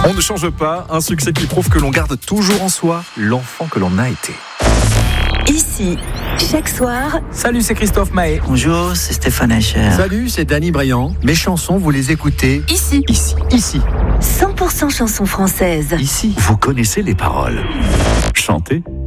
On ne change pas, un succès qui prouve que l'on garde toujours en soi l'enfant que l'on a été. Ici, chaque soir. Salut, c'est Christophe Maé. Bonjour, c'est Stéphane Eicher. Salut, c'est Danny Briand. Mes chansons, vous les écoutez Ici. 100% 100% chansons françaises. Ici. Vous connaissez les paroles. Chantez.